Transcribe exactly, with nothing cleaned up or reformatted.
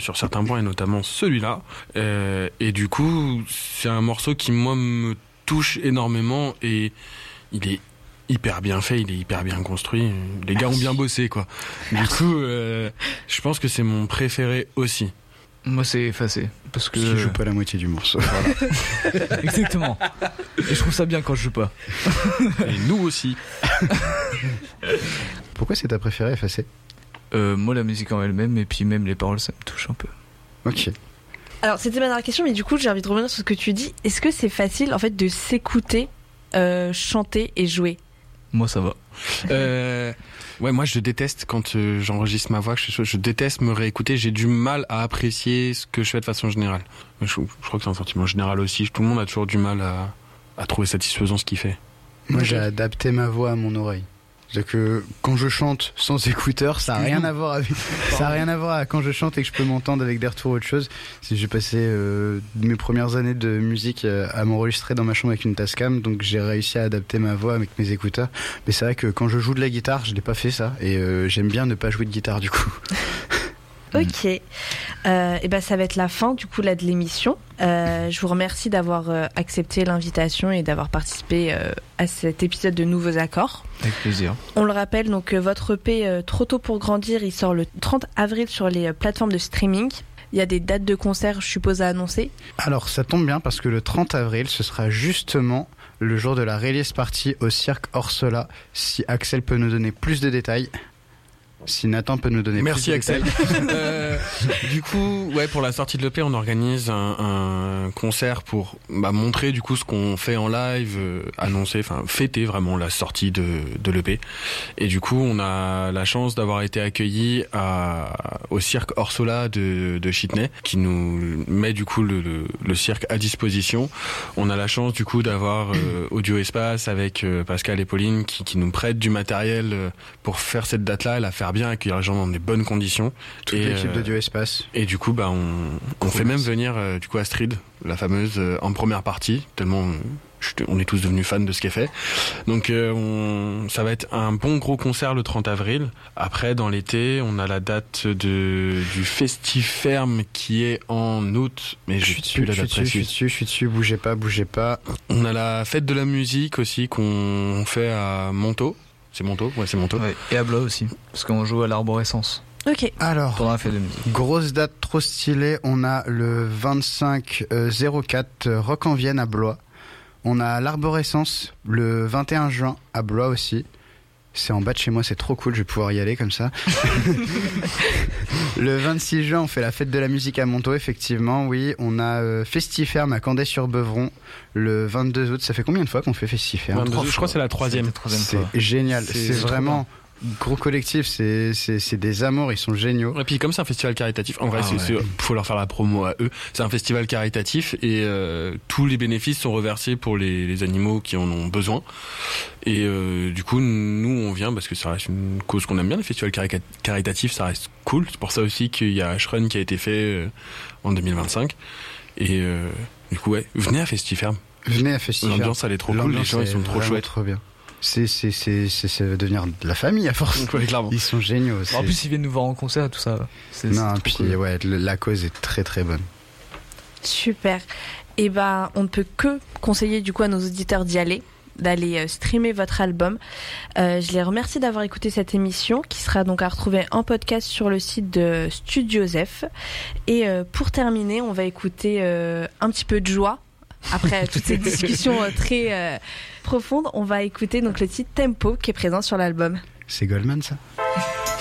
sur certains points, et notamment celui-là. Euh, et du coup, c'est un morceau qui, moi, me touche énormément, et il est hyper bien fait, il est hyper bien construit. Les gars ont bien bossé, quoi. Merci. Du coup, euh, je pense que c'est mon préféré aussi. Moi, c'est Effacé. Parce que. Parce que je joue pas la moitié du morceau. Voilà. Exactement. Et je trouve ça bien quand je joue pas. Et nous aussi. Pourquoi c'est ta préférée, Effacé? euh, Moi, la musique en elle-même, et puis même les paroles, ça me touche un peu. Ok. Alors, c'était ma dernière question, mais du coup, j'ai envie de revenir sur ce que tu dis. Est-ce que c'est facile, en fait, de s'écouter, euh, chanter et jouer? Moi, ça va. Euh, ouais, moi je déteste quand euh, j'enregistre ma voix, je, je déteste me réécouter, j'ai du mal à apprécier ce que je fais de façon générale. Je, je crois que c'est un sentiment général aussi, tout le monde a toujours du mal à, à trouver satisfaisant ce qu'il fait. Moi, Okay. j'ai adapté ma voix à mon oreille. C'est-à-dire que quand je chante sans écouteur, ça n'a rien à voir avec, ça a rien à voir avec quand je chante et que je peux m'entendre avec des retours ou autre chose. Si j'ai passé euh, mes premières années de musique euh, à m'enregistrer dans ma chambre avec une Tascam, donc j'ai réussi à adapter ma voix avec mes écouteurs. Mais c'est vrai que quand je joue de la guitare, je n'ai pas fait ça et euh, j'aime bien ne pas jouer de guitare du coup. Ok, euh, et ben ça va être la fin du coup là de l'émission. Euh, je vous remercie d'avoir euh, accepté l'invitation et d'avoir participé euh, à cet épisode de Nouveaux Accords. Avec plaisir. On le rappelle, donc euh, votre E P euh, Trop tôt pour grandir, il sort le trente avril sur les euh, plateformes de streaming. Il y a des dates de concert, je suppose, à annoncer. Alors ça tombe bien parce que le trente avril, ce sera justement le jour de la release party au Cirque Orsola. Si Axel peut nous donner plus de détails. Si Nathan peut nous donner Merci plus de Axel. euh, du coup, ouais, pour la sortie de l'E P, on organise un, un concert pour bah, montrer du coup ce qu'on fait en live, euh, annoncer, enfin fêter vraiment la sortie de, de l'E P. Et du coup, on a la chance d'avoir été accueillis à, au cirque Orsola de, de Chitenay, qui nous met du coup le, le, le cirque à disposition. On a la chance du coup d'avoir euh, Audio Espace avec euh, Pascal et Pauline qui, qui nous prêtent du matériel euh, pour faire cette date-là, et la faire bien, accueillir les gens dans des bonnes conditions. toute et, l'équipe euh, d'Audio Espace. Et du coup, bah, on, on fait même venir euh, du coup Astrid, la fameuse, euh, en première partie, tellement euh, je, on est tous devenus fans de ce qu'elle fait. Donc euh, on, ça va être un bon gros concert le trente avril. Après, dans l'été, on a la date de, du Festiferme qui est en août, mais je suis dessus la date je suis dessus, je suis précise. dessus, je suis dessus, bougez pas, bougez pas. On a la fête de la musique aussi qu'on fait à Montaut. C'est Montaut, ouais, c'est Montaut. Ouais. Et à Blois aussi, parce qu'on joue à l'Arborescence Ok. Alors, pendant la fête de musique. grosse date trop stylée, on a le vingt-cinq zéro quatre euh, Rock en Vienne à Blois. On a l'Arborescence le vingt et un juin à Blois aussi. C'est en bas de chez moi, c'est trop cool, je vais pouvoir y aller comme ça. Le vingt-six juin, on fait la fête de la musique à Montaut, effectivement, oui. On a euh, Festiferme à Candé-sur-Beuvron le vingt-deux août. Ça fait combien de fois qu'on fait Festiferme? vingt-deux, je crois que c'est la troisième. C'est la troisième C'est fois. génial, C'est- c'est c'est trop vraiment gros collectif, c'est, c'est, c'est des amours, ils sont géniaux. Et puis comme c'est un festival caritatif, en vrai, Ah c'est, ouais. c'est- faut leur faire la promo à eux. C'est un festival caritatif et euh, tous les bénéfices sont reversés pour les, les animaux qui en ont besoin. Et euh, du coup, nous, on vient parce que ça reste une cause qu'on aime bien. Les festivals cari- caritatifs, ça reste cool. C'est pour ça aussi qu'il y a H-Run qui a été fait euh, en deux mille vingt-cinq. Et euh, du coup, ouais, venez à Festiferme. Venez à Festiferme. L'ambiance, elle est trop cool. Les L'ambiance gens, ils est sont trop vraiment chouettes. trop bien. C'est, c'est, c'est, c'est, ça va devenir de la famille à force. Ouais, clairement. Ils sont géniaux. En c'est- plus, ils viennent nous voir en concert et tout ça. C'est, non, c'est trop puis cool. ouais, le- la cause est très très bonne. Super. Et ben, on ne peut que conseiller du coup à nos auditeurs d'y aller, d'aller euh, streamer votre album. Euh, je les remercie d'avoir écouté cette émission qui sera donc à retrouver en podcast sur le site de Studio Zef. Et euh, pour terminer, on va écouter euh, un petit peu de joie. Après toutes ces discussions euh, très euh, profondes, on va écouter donc le titre Tempo qui est présent sur l'album. C'est Goldman ça?